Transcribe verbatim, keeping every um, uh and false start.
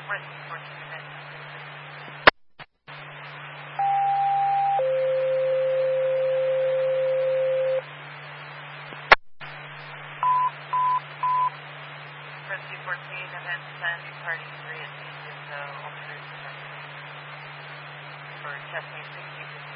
Rescue fourteen event. Rescue fourteen event ten, departing three at East, so alternate for testing sixty percent.